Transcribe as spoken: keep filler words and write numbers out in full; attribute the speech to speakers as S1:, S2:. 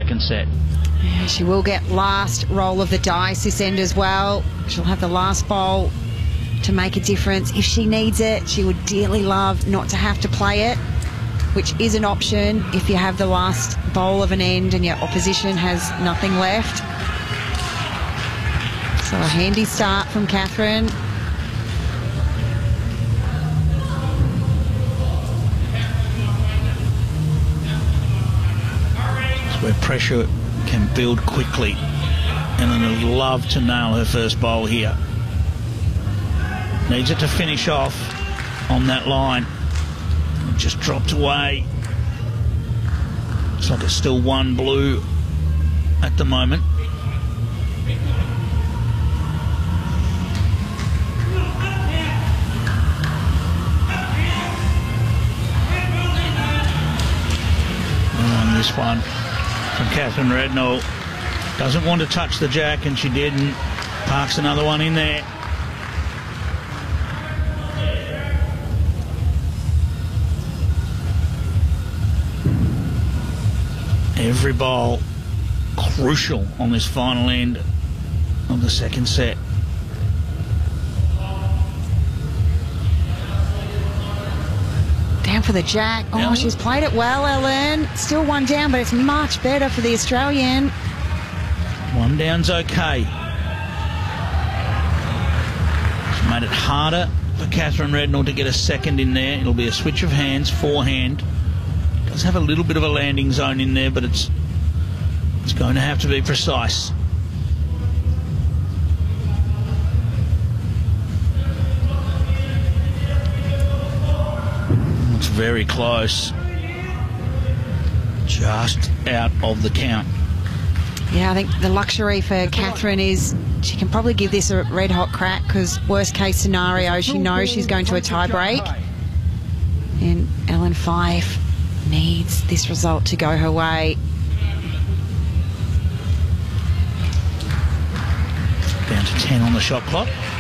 S1: second set.
S2: Yeah, she will get last roll of the dice this end as well. She'll have the last bowl to make a difference. If she needs it, she would dearly love not to have to play it, which is an option if you have the last bowl of an end and your opposition has nothing left. So a handy start from Catherine.
S1: It's where pressure can build quickly. Ellen would love to nail her first bowl here. Needs it to finish off on that line. It just dropped away. Looks like it's still one blue at the moment. On this one from Catherine Redknapp. Doesn't want to touch the jack, and she didn't. Parks another one in there. Every bowl crucial on this final end of the second set.
S2: Down for the jack. Oh,
S1: Ellen?
S2: She's played it well, Ellen. Still one down, but it's much better for the Australian.
S1: One down's okay. It's made it harder for Catherine Redknapp to get a second in there. It'll be a switch of hands, forehand. Does have a little bit of a landing zone in there, but it's it's going to have to be precise. It's very close. Just out of the count.
S2: Yeah, I think the luxury for Catherine is she can probably give this a red hot crack, because worst case scenario, she knows she's going to a tie break. And Ellen Fyfe needs this result to go her way.
S1: Down to ten on the shot clock.